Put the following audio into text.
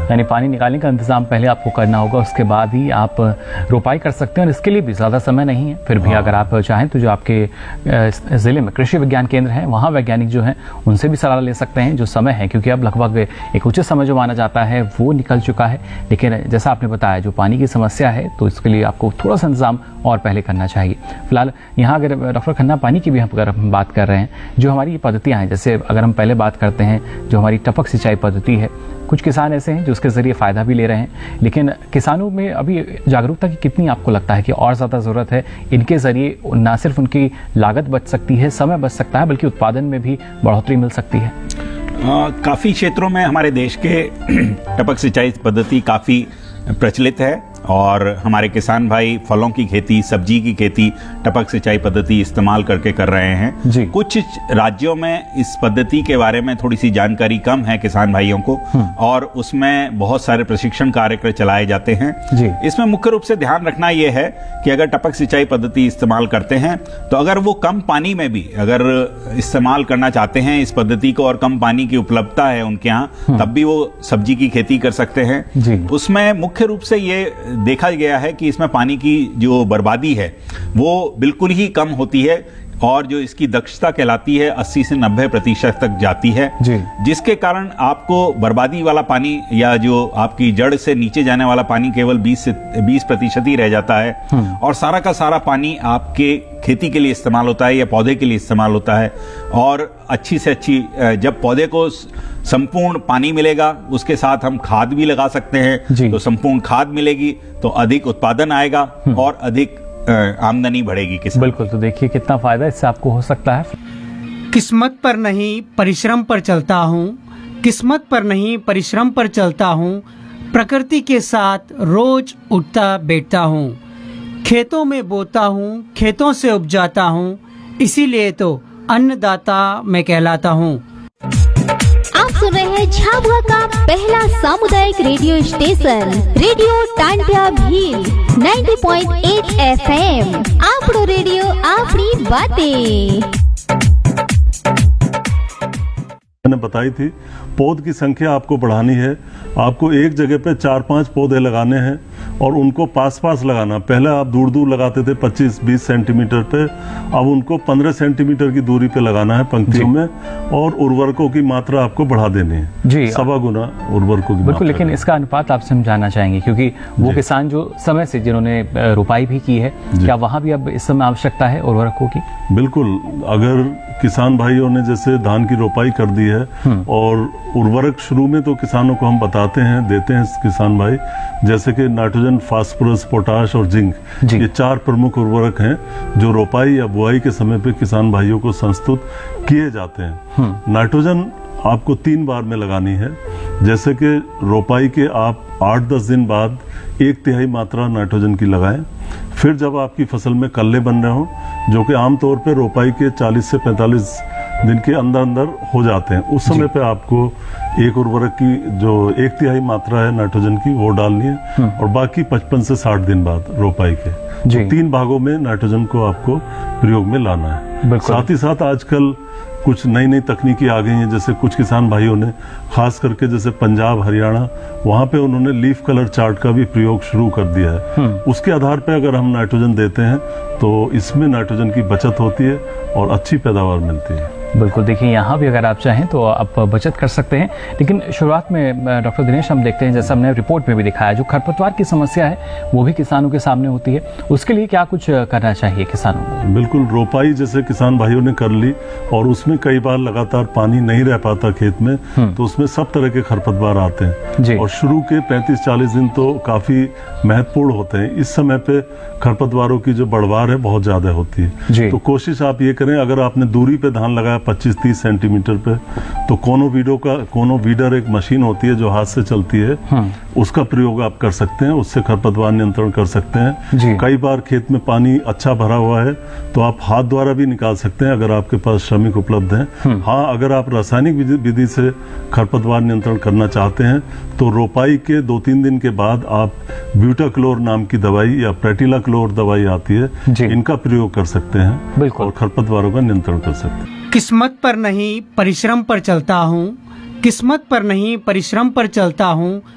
यानी पानी निकालने का इंतजाम पहले आपको करना होगा, उसके बाद ही आप रोपाई कर सकते हैं। और इसके लिए भी ज़्यादा समय नहीं है। फिर भी अगर आप चाहें तो जो आपके ज़िले में कृषि विज्ञान केंद्र हैं, वहाँ वैज्ञानिक जो हैं उनसे भी सलाह ले सकते हैं। जो समय है, क्योंकि अब लगभग एक उचित समय जो माना जाता है वो निकल चुका है, लेकिन जैसा आपने बताया जो पानी की समस्या है तो इसके लिए आपको थोड़ा सा इंतजाम और पहले करना चाहिए। फिलहाल यहाँ अगर डॉक्टर खन्ना पानी की भी अगर हम बात कर रहे हैं, जो हमारी पद्धतियाँ हैं, जैसे अगर हम पहले बात करते हैं जो हमारी टपक सिंचाई पद्धति है, कुछ किसान ऐसे हैं जो उसके ज़रिए फ़ायदा भी ले रहे हैं, लेकिन किसानों में अभी जागरूकता की कितनी आपको लगता है कि और ज़्यादा ज़रूरत है? इनके ज़रिए ना सिर्फ उनकी लागत बच सकती है, समय बच सकता है, बल्कि उत्पादन में भी बढ़ोतरी मिल सकती है। काफ़ी क्षेत्रों में हमारे देश के टपक सिंचाई पद्धति काफ़ी प्रचलित है और हमारे किसान भाई फलों की खेती, सब्जी की खेती टपक सिंचाई पद्धति इस्तेमाल करके कर रहे हैं जी। कुछ राज्यों में इस पद्धति के बारे में थोड़ी सी जानकारी कम है किसान भाइयों को, और उसमें बहुत सारे प्रशिक्षण कार्यक्रम चलाए जाते हैं जी। इसमें मुख्य रूप से ध्यान रखना यह है कि अगर टपक सिंचाई पद्धति इस्तेमाल करते हैं तो अगर वो कम पानी में भी अगर इस्तेमाल करना चाहते हैं इस पद्धति को और कम पानी की उपलब्धता है उनके यहाँ, तब भी वो सब्जी की खेती कर सकते हैं। उसमें मुख्य रूप से ये देखा गया है कि इसमें पानी की जो बर्बादी है वो बिल्कुल ही कम होती है और जो इसकी दक्षता कहलाती है 80 से 90% तक जाती है जी। जिसके कारण आपको बर्बादी वाला पानी या जो आपकी जड़ से नीचे जाने वाला पानी केवल 20% ही रह जाता है और सारा का सारा पानी आपके खेती के लिए इस्तेमाल होता है या पौधे के लिए इस्तेमाल होता है। और अच्छी से अच्छी जब पौधे को संपूर्ण पानी मिलेगा, उसके साथ हम खाद भी लगा सकते हैं, तो संपूर्ण खाद मिलेगी तो अधिक उत्पादन आएगा और अधिक आमदनी बढ़ेगी किसान। बिल्कुल, तो देखिए कितना फायदा इससे आपको हो सकता है। किस्मत पर नहीं परिश्रम पर चलता हूँ, किस्मत पर नहीं परिश्रम पर चलता हूँ, प्रकृति के साथ रोज उठता बैठता हूँ, खेतों में बोता हूँ, खेतों से उपजाता हूँ, इसीलिए तो अन्नदाता मैं कहलाता हूँ। आप सुन रहे हैं झाबुआ का पहला सामुदायिक radio station radio Tantia Bhil 90.8 FM। आपड़ो radio आपड़ी बातें। मैंने बताई थी पौध की संख्या आपको बढ़ानी है, आपको एक जगह पे 4-5 पौधे लगाने हैं और उनको पास पास लगाना। पहले आप दूर दूर लगाते थे 25-20 सेंटीमीटर पे, अब उनको 15 सेंटीमीटर की दूरी पे लगाना है पंक्तियों में, और उर्वरकों की मात्रा आपको बढ़ा देनी है जी, 1.25 गुना उर्वरकों की। बिल्कुल, लेकिन इसका अनुपात आप समझाना चाहेंगे क्योंकि वो किसान जो समय से जिन्होंने रोपाई भी की है, क्या वहाँ भी अब इस समय आवश्यकता है उर्वरकों की? बिल्कुल, अगर किसान भाइयों ने जैसे धान की रोपाई कर दी है और उर्वरक शुरू में तो किसानों को हम बताते हैं, देते हैं किसान भाई, जैसे कि नाइट्रोजन, फास्फोरस, पोटाश और जिंक, ये 4 प्रमुख उर्वरक हैं जो रोपाई या बुआई के समय पे किसान भाइयों को संस्तुत किए जाते हैं। नाइट्रोजन आपको 3 बार में लगानी है, जैसे कि रोपाई के आप 8-10 दिन बाद 1/3 मात्रा नाइट्रोजन की लगाएं। फिर जब आपकी फसल में कल्ले बन रहे हो, जो कि आमतौर पे रोपाई के 40 से 45 दिन के अंदर अंदर हो जाते हैं, उस समय पे आपको एक उर्वरक की जो 1/3 मात्रा है नाइट्रोजन की वो डालनी है, और बाकी 55 से 60 दिन बाद रोपाई के तो 3 भागों में नाइट्रोजन को आपको प्रयोग में लाना है। साथ ही साथ आजकल कुछ नई नई तकनीकी आ गई हैं, जैसे कुछ किसान भाइयों ने खास करके जैसे पंजाब, हरियाणा, वहां पे उन्होंने लीफ कलर चार्ट का भी प्रयोग शुरू कर दिया है। उसके आधार पे अगर हम नाइट्रोजन देते हैं तो इसमें नाइट्रोजन की बचत होती है और अच्छी पैदावार मिलती है। बिल्कुल, देखिए यहाँ भी अगर आप चाहें तो आप बचत कर सकते हैं, लेकिन शुरुआत में डॉक्टर दिनेश हम देखते हैं, जैसा हमने रिपोर्ट में भी दिखाया, जो खरपतवार की समस्या है वो भी किसानों के सामने होती है। उसके लिए क्या कुछ करना चाहिए किसानों को? बिल्कुल, रोपाई जैसे किसान भाइयों ने कर ली और उसमें कई बार लगातार पानी नहीं रह पाता खेत में, तो उसमें सब तरह के खरपतवार आते हैं और शुरू के 35-40 दिन तो काफी महत्वपूर्ण होते हैं। इस समय पे खरपतवारों की जो बढ़वार है बहुत ज्यादा होती है, तो कोशिश आप ये करें, अगर आपने दूरी पे धान लगाया 25-30 सेंटीमीटर पे, तो कोनो वीडर एक मशीन होती है जो हाथ से चलती है, उसका प्रयोग आप कर सकते हैं, उससे खरपतवार नियंत्रण कर सकते हैं। कई बार खेत में पानी अच्छा भरा हुआ है तो आप हाथ द्वारा भी निकाल सकते हैं अगर आपके पास श्रमिक उपलब्ध हैं। हाँ, अगर आप रासायनिक विधि से खरपतवार नियंत्रण करना चाहते हैं तो रोपाई के 2-3 दिन के बाद आप ब्यूटाक्लोर नाम की दवाई या प्रेटिलाक्लोर दवाई आती है, इनका प्रयोग कर सकते हैं और खरपतवारों का नियंत्रण कर सकते हैं। किस्मत पर नहीं परिश्रम पर चलता हूँ, किस्मत पर नहीं परिश्रम पर चलता हूँ,